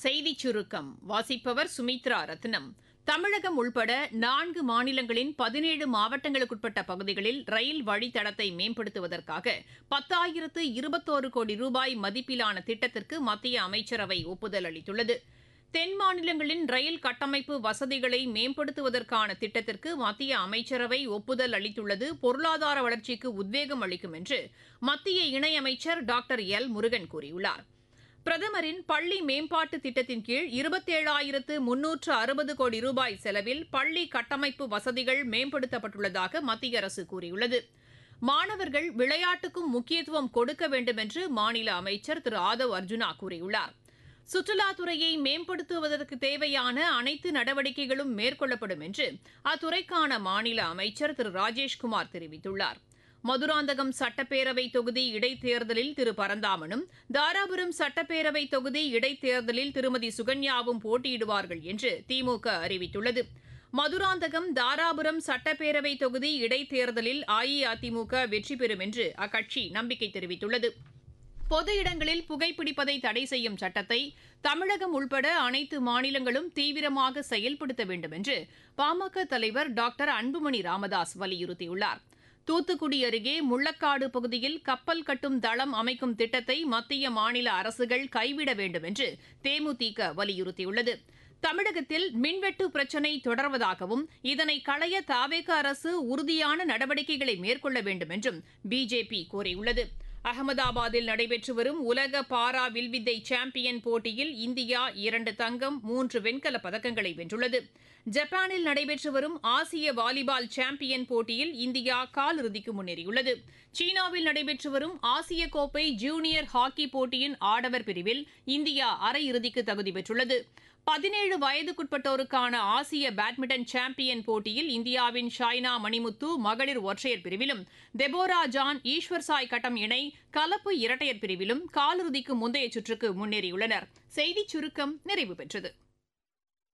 செய்திச் சுருக்கம் வாசிப்பவர் சுமித்ரா ரத்னம். தமிழகம் உள்பட 4 மாநிலங்களின் 17 மாவட்டங்களுக்குட்பட்ட பகுதிகளில் ரயில் வழித்தடத்தை மேம்படுத்துவதற்காக 10,021 கோடி ரூபாய் மதிப்பிலான திட்டத்திற்கு மத்திய அமைச்சரவை ஒப்புதல் அளித்துள்ளது. தென் மாநிலங்களின் ரயில் கட்டமைப்பு வசதிகளை மேம்படுத்துவதற்கான திட்டத்திற்கு மத்திய அமைச்சரவை ஒப்புதல் அளித்துள்ளது பொருளாதார வளர்ச்சிக்கு உத்வேகம் அளிக்கும் என்று மத்திய இணையமைச்சர் டாக்டர் எல் முருகன் கூறியுள்ளார். பிரதமரின் பள்ளி மேம்பாட்டு திட்டத்தின் கீழ் 27,360 கோடி ரூபாய் செலவில் பள்ளி கட்டமைப்பு வசதிகள் மேம்படுத்தப்பட்டுள்ளதாக மத்திய அரசு கூறியுள்ளது. மாணவர்கள் விளையாட்டுக்கும் முக்கியத்துவம் கொடுக்க வேண்டும் என்று மாநில அமைச்சர் திரு ஆதவ் அர்ஜுனா கூறியுள்ளார். சுற்றுலாத்துறையை மேம்படுத்துவதற்கு தேவையான அனைத்து நடவடிக்கைகளும் மேற்கொள்ளப்படும் என்று அத்துறைக்கான மாநில அமைச்சர் திரு ராஜேஷ்குமார் தெரிவித்துள்ளார். மதுராந்தகம் சட்டப்பேரவை தொகுதி இடைத்தேர்தலில் திரு பரந்தாமனும், தாராபுரம் சட்டப்பேரவை தொகுதி இடைத்தேர்தலில் திருமதி சுகன்யாவும் போட்டியிடுவார்கள் என்று திமுக அறிவித்துள்ளது. மதுராந்தகம், தாராபுரம் சட்டப்பேரவை தொகுதி இடைத்தேர்தலில் அஇஅதிமுக வெற்றி பெறும் என்று அக்கட்சி நம்பிக்கை தெரிவித்துள்ளது. பொது இடங்களில் புகைப்பிடிப்பதை தடை செய்யும் சட்டத்தை தமிழகம் உள்பட அனைத்து மாநிலங்களும் தீவிரமாக செயல்படுத்த வேண்டும் என்று பாமக தலைவர் டாக்டர் அன்புமணி ராமதாஸ் வலியுறுத்தியுள்ளார். தூத்துக்குடி அருகே முள்ளக்காடு பகுதியில் கப்பல் கட்டும் தளம் அமைக்கும் திட்டத்தை மத்திய மாநில அரசுகள் கைவிட வேண்டும் என்று தேமுதிக வலியுறுத்தியுள்ளது. தமிழகத்தில் மின்வெட்டு பிரச்சினை தொடர்வதாகவும் இதனை களைய தவேக அரசு உறுதியான நடவடிக்கைகளை மேற்கொள்ள வேண்டும் என்றும் பிஜேபி கோரியுள்ளது. அகமதாபாத்தில் நடைபெற்று வரும் உலக பாரா வில்வித்தை சாம்பியன் போட்டியில் இந்தியா 2 தங்கம் 3 வெண்கலப் பதக்கங்களை வென்றுள்ளது. ஜப்பானில் நடைபெற்று வரும் ஆசிய வாலிபால் சாம்பியன் போட்டியில் இந்தியா காலிறுதிக்கு முன்னேறியுள்ளது. சீனாவில் நடைபெற்று வரும் ஆசிய கோப்பை ஜூனியர் ஹாக்கி போட்டியின் ஆடவர் பிரிவில் இந்தியா அரையிறுதிக்கு தகுதி பெற்றுள்ளது. 17 வயதுக்குட்பட்டோருக்கான ஆசிய பேட்மிண்டன் சாம்பியன் போட்டியில் இந்தியாவின் ஷாய்னா மணிமுத்து மகளிர் ஒற்றையர் பிரிவிலும், தெபோரா ஜான் ஈஸ்வர் சாய் கட்டம் இணை கலப்பு இரட்டையர் பிரிவிலும் காலிறுதிக்கு முந்தைய சுற்றுக்கு முன்னேறியுள்ளனர். செய்திச் சுருக்கம் நிறைவு பெற்றது.